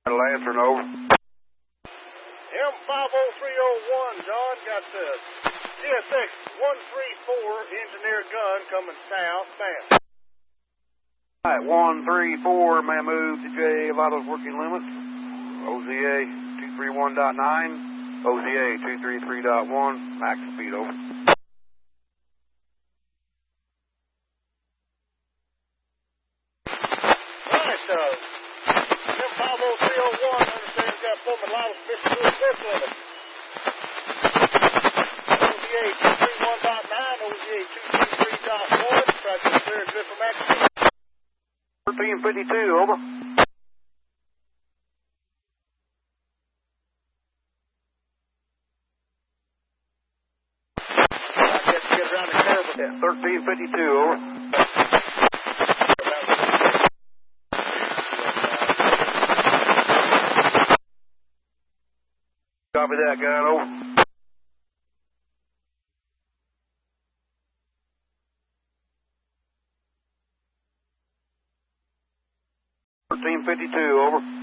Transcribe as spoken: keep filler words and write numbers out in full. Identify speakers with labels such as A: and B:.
A: Lantern, over.
B: M five oh three oh one, John, got the G S X one three four engineer gun coming southbound.
A: All right, one three four, may I move to J Vitals working limits. O Z A two three one point nine, O Z A two three three point one, max speed, over.
B: All right, uh, M five oh three oh one, understand got Pullman Vitals fifty-two fifth limit. O Z A two three one point nine, O Z A two three three point one, traffic clear, good for max speed.
A: thirteen fifty-two, over.
B: I guess get around the curve with
A: Yeah, thirteen fifty-two, over. Copy that, gun, over. thirteen fifty-two, over.